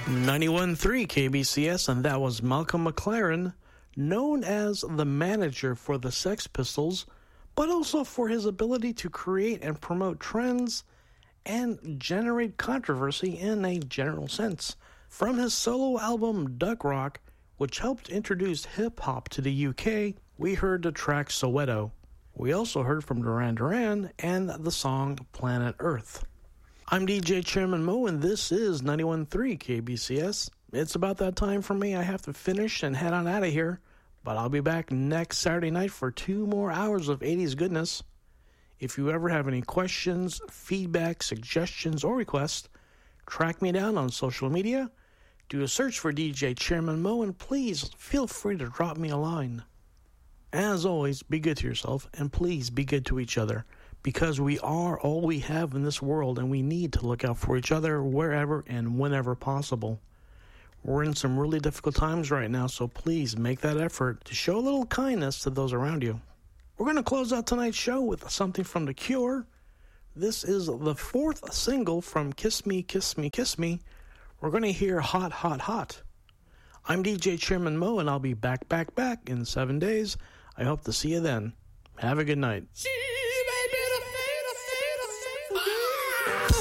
91.3 KBCS, and that was Malcolm McLaren, known as the manager for the Sex Pistols, but also for his ability to create and promote trends and generate controversy in a general sense. From his solo album Duck Rock, which helped introduce hip-hop to the UK, we heard the track Soweto. We also heard from Duran Duran and the song Planet Earth. I'm DJ Chairman Mo, and this is 91.3 KBCS. It's about that time for me. I have to finish and head on out of here, but I'll be back next Saturday night for 2 more hours of 80s goodness. If you ever have any questions, feedback, suggestions, or requests, track me down on social media. Do a search for DJ Chairman Mo, and please feel free to drop me a line. As always, be good to yourself, and please be good to each other, because we are all we have in this world, and we need to look out for each other wherever and whenever possible. We're in some really difficult times right now, so please make that effort to show a little kindness to those around you. We're going to close out tonight's show with something from The Cure. This is the 4th single from Kiss Me, Kiss Me, Kiss Me. We're going to hear Hot, Hot, Hot. I'm DJ Chairman Mo, and I'll be back in 7 days. I hope to see you then. Have a good night.